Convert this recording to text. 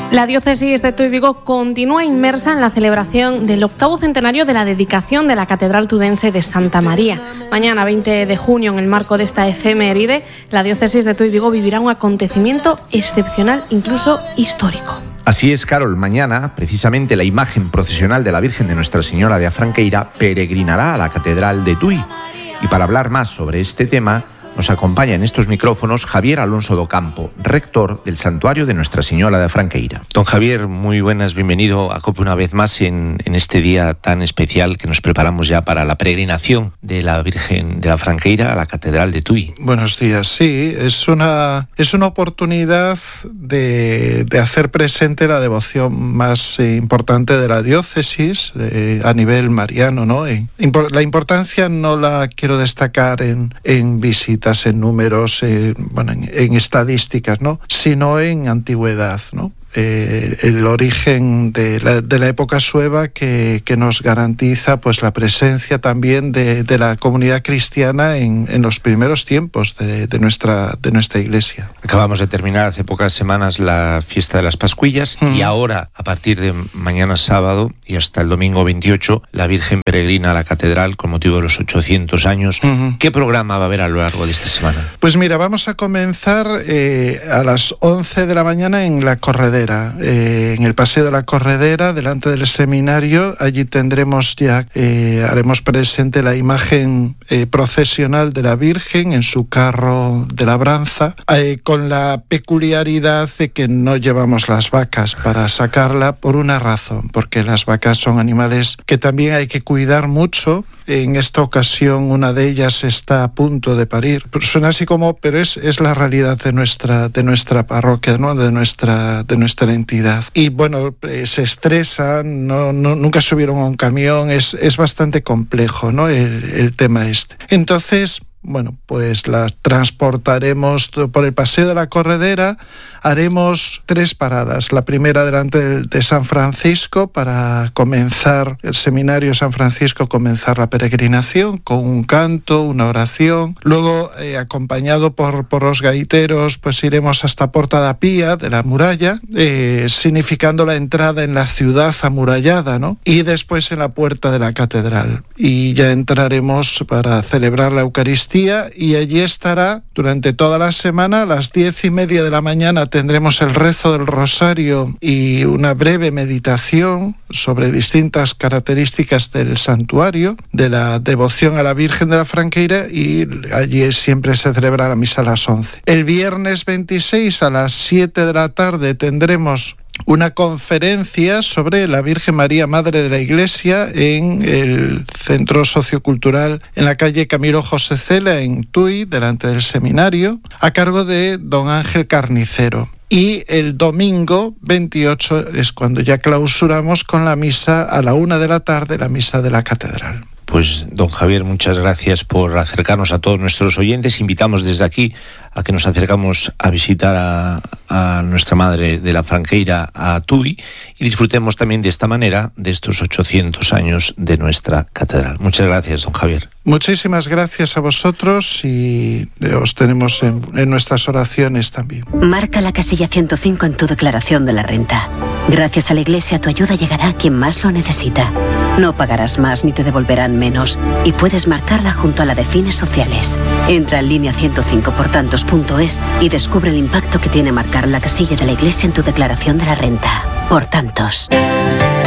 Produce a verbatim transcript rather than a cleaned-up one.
La diócesis de Tuy Vigo continúa inmersa en la celebración del octavo centenario de la dedicación de la Catedral Tudense de Santa María. Mañana, veinte de junio, en el marco de esta efeméride, la diócesis de Tuy Vigo vivirá un acontecimiento excepcional, incluso histórico. Así es, Carol. Mañana, precisamente, la imagen procesional de la Virgen de Nuestra Señora de Afranqueira peregrinará a la Catedral de Tuy. Y para hablar más sobre este tema, nos acompaña en estos micrófonos Javier Alonso Docampo, rector del Santuario de Nuestra Señora de Afranqueira. Don Javier, muy buenas, bienvenido a COPE una vez más en, en este día tan especial que nos preparamos ya para la peregrinación de la Virgen de la Afranqueira a la Catedral de Tuy. Buenos días, sí, es una, es una oportunidad de, de hacer presente la devoción más eh, importante de la diócesis eh, a nivel mariano, ¿no? Eh, impor, la importancia no la quiero destacar en, en visitas, en números, eh, bueno, en, en estadísticas, ¿no? Sino en antigüedad, ¿no? Eh, el origen de la, de la época sueva que, que nos garantiza pues la presencia también de, de la comunidad cristiana en, en los primeros tiempos de, de, nuestra, de nuestra iglesia. Acabamos de terminar hace pocas semanas la fiesta de las Pascuillas mm. y ahora, a partir de mañana sábado y hasta el domingo veintiocho, la Virgen peregrina a la Catedral con motivo de los ochocientos años. Mm-hmm. ¿Qué programa va a haber a lo largo de esta semana? Pues mira, vamos a comenzar eh, a las once de la mañana en la Corredera. Eh, en el Paseo de la Corredera, delante del seminario. Allí tendremos ya, eh, haremos presente la imagen eh, procesional de la Virgen en su carro de labranza, eh, con la peculiaridad de que no llevamos las vacas para sacarla por una razón, porque las vacas son animales que también hay que cuidar mucho. En esta ocasión una de ellas está a punto de parir. Suena así como, pero es, es la realidad de nuestra, de nuestra parroquia, ¿no? de, nuestra, de nuestra entidad. Y bueno, eh, se estresan, no, no, nunca subieron a un camión, es, es bastante complejo, ¿no? el, el tema este. Entonces, bueno, pues las transportaremos por el Paseo de la Corredera. Haremos tres paradas. La primera delante de, de San Francisco para comenzar el seminario San Francisco, comenzar la peregrinación con un canto, una oración. Luego, eh, acompañado por, por los gaiteros, pues iremos hasta Porta da Pía de la muralla, eh, significando la entrada en la ciudad amurallada, ¿no? Y después en la puerta de la catedral. Y ya entraremos para celebrar la Eucaristía y allí estará durante toda la semana a las diez y media de la mañana. Tendremos el rezo del rosario y una breve meditación sobre distintas características del santuario, de la devoción a la Virgen de la Afranqueira, y allí siempre se celebra la misa a las once. El viernes veintiséis a las siete de la tarde tendremos una conferencia sobre la Virgen María, Madre de la Iglesia, en el Centro Sociocultural en la calle Camilo José Cela, en Tuy, delante del seminario, a cargo de don Ángel Carnicero. Y el domingo veintiocho es cuando ya clausuramos con la misa a la una de la tarde, la misa de la catedral. Pues, don Javier, muchas gracias por acercarnos a todos nuestros oyentes. Invitamos desde aquí a que nos acercamos a visitar a, a nuestra Madre de la Afranqueira, a Tuy, y disfrutemos también de esta manera de estos ochocientos años de nuestra catedral. Muchas gracias, don Javier. Muchísimas gracias a vosotros y os tenemos en, en nuestras oraciones también. Marca la casilla ciento cinco en tu declaración de la renta. Gracias a la Iglesia, tu ayuda llegará a quien más lo necesita. No pagarás más ni te devolverán menos, y puedes marcarla junto a la de fines sociales. Entra en línea ciento cinco por tantos punto es y descubre el impacto que tiene marcar la casilla de la Iglesia en tu declaración de la renta. Por tantos.